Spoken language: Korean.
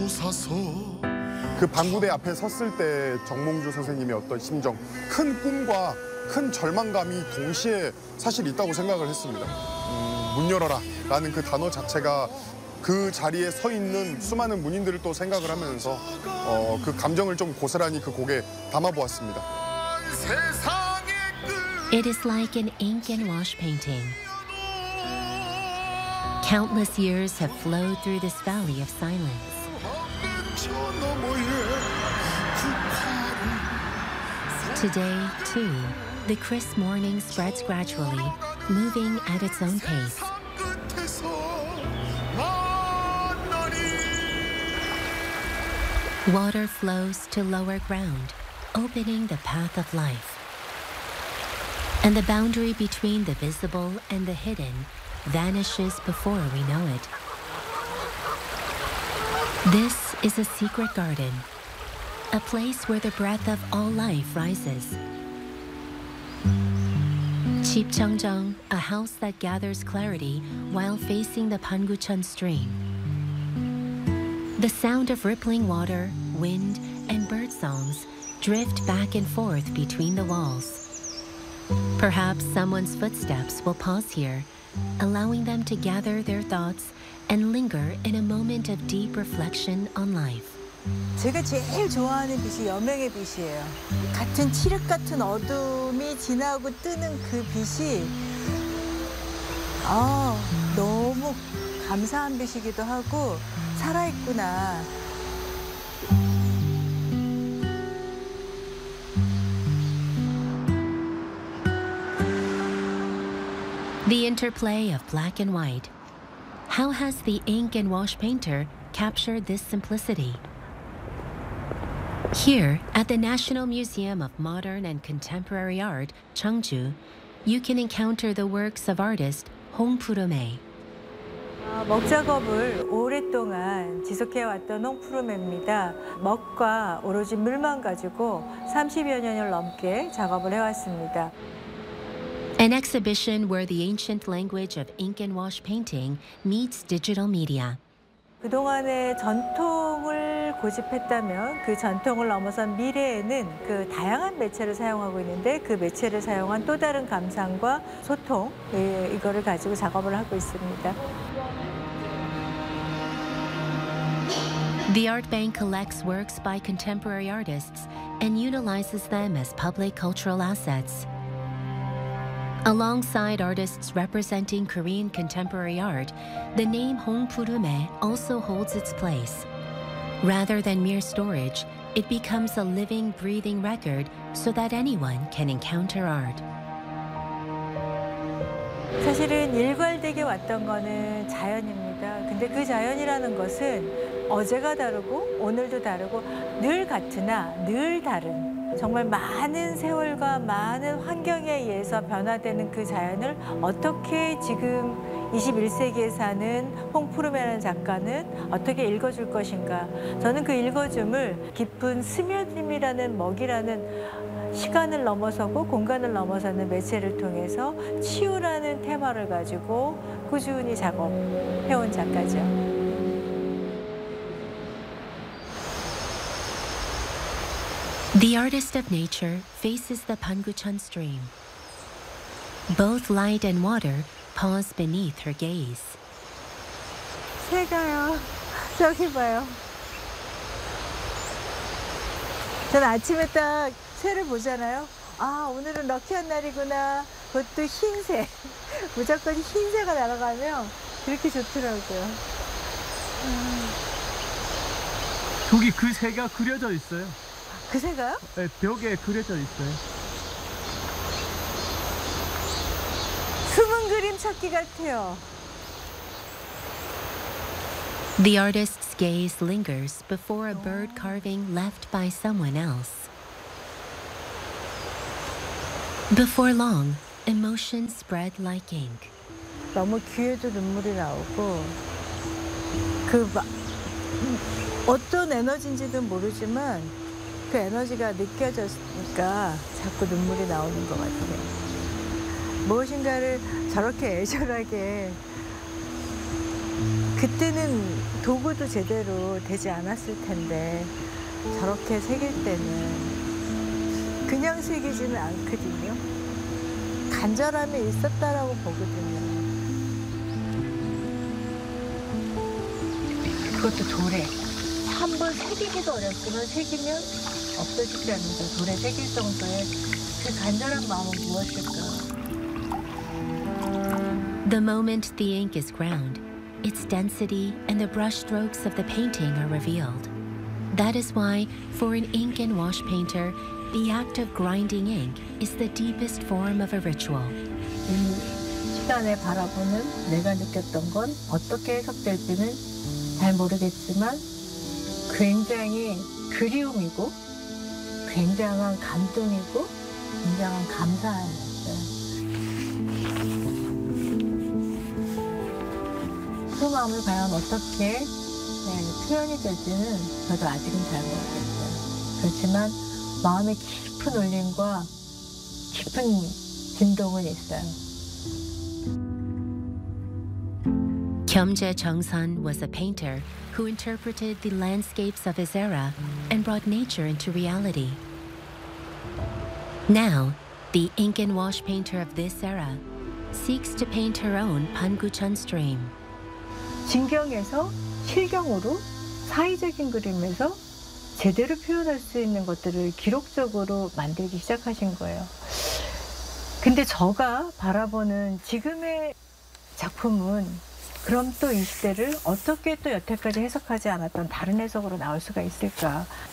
그 방구대 앞에 섰을 때 정몽주 선생님의 어떤 심정, 큰 꿈과 큰 절망감이 동시에 사실 있다고 생각을 했습니다. 문 열어라 라는 그 단어 자체가 그 자리에 서 있는 수많은 문인들을 또 생각을 하면서 그 감정을 좀 고스란히 그 곡에 담아보았습니다. It is like an ink and wash painting. Countless years have flowed through this valley of silence. Today, too, the crisp morning spreads gradually, moving at its own pace. Water flows to lower ground, opening the path of life. And the boundary between the visible and the hidden vanishes before we know it. This is a secret garden, a place where the breath of all life rises. Chipcheongjong, a house that gathers clarity while facing the Pangucheon stream. The sound of rippling water, wind, and bird songs drift back and forth between the walls. Perhaps someone's footsteps will pause here, allowing them to gather their thoughts and linger in a moment of deep reflection on life. 제가 제일 좋아하는 빛이 여명의 빛이에요. 같은 칠흑 같은 어둠이 지나고 뜨는 그 빛이 너무 감사한 빛이기도 하고 살아있구나. The interplay of black and white. How has the ink and wash painter captured this simplicity? Here, at the National Museum of Modern and Contemporary Art, Cheongju, you can encounter the works of artist Hong Puro-mae. 먹 작업을 오랫동안 지속해왔던 홍푸르메입니다. 먹과 오로지 물만 가지고 30여 년을 넘게 작업을 해왔습니다. An exhibition where the ancient language of ink and wash painting meets digital media. 그동안의 전통을 고집했다면 그 전통을 넘어선 미래에는 그 다양한 매체를 사용하고 있는데 그 매체를 사용한 또 다른 감상과 소통, 이거를 가지고 작업을 하고 있습니다. The Art Bank collects works by contemporary artists and utilizes them as public cultural assets. Alongside artists representing Korean contemporary art, the name Hong Puro-mae also holds its place. Rather than mere storage, it becomes a living, breathing record so that anyone can encounter art. 사실은 일괄되게 왔던 거는 자연입니다. 근데 그 자연이라는 것은 어제가 다르고 오늘도 다르고 늘 같으나 늘 다른 정말 많은 세월과 많은 환경에 의해서 변화되는 그 자연을 어떻게 지금 21세기에 사는 홍푸르메라는 작가는 어떻게 읽어줄 것인가. 저는 그 읽어줌을 깊은 스며듦이라는 먹이라는 시간을 넘어서고 공간을 넘어서는 매체를 통해서 치유라는 테마를 가지고 꾸준히 작업해온 작가죠. The artist of nature faces the Pangucheon stream. Both light and water pause beneath her gaze. 새가요. 저기 봐요. 전 아침에 딱 새를 보잖아요. 아, 오늘은 럭키한 날이구나. 그것도 흰새. 무조건 흰새가 날아가면 그렇게 좋더라고요. 저기 그 새가 그려져 있어요. 그 새가요? 네, 벽에 그려져 있어요. 숨은 그림 찾기 같아요. The artist's gaze lingers before a bird carving left by someone else. Before long, emotions spread like ink. 너무 귀에도 눈물이 나오고 어떤 에너지인지도 모르지만 그 에너지가 느껴졌으니까 자꾸 눈물이 나오는 것 같아요. 무엇인가를 저렇게 애절하게 그때는 도구도 제대로 되지 않았을 텐데 저렇게 새길 때는 그냥 새기지는 않거든요. 간절함이 있었다라고 보거든요. 그것도 돌에. 한 번 새기기도 어렵지만 새기면 없어지지 않는 거. 돌에 새길 정도의 그 간절한 마음은 무엇일까? The moment the ink is ground, its density and the brushstrokes of the painting are revealed. That is why, for an ink and wash painter, the act of grinding ink is the deepest form of a ritual. 이 시간에 바라보는 내가 느꼈던 건 어떻게 해석될지는 잘 모르겠지만 굉장히 그리움이고 굉장한 감동이고 굉장한 감사였어요. 그 마음을 과연 어떻게 표현이 될지는 저도 아직은 잘 모르겠어요. 그렇지만 마음의 깊은 울림과 깊은 진동은 있어요. Kyomje Chongsun was a painter who interpreted the landscapes of his era and brought nature into reality. Now, the ink and wash painter of this era seeks to paint her own Pangucheon stream. 진경에서 실경으로 사이적인 그림에서 제대로 표현할 수 있는 것들을 기록적으로 만들기 시작하신 거예요. 근데 제가 바라보는 지금의 작품은 그럼 또 이 시대를 어떻게 또 여태까지 해석하지 않았던 다른 해석으로 나올 수가 있을까?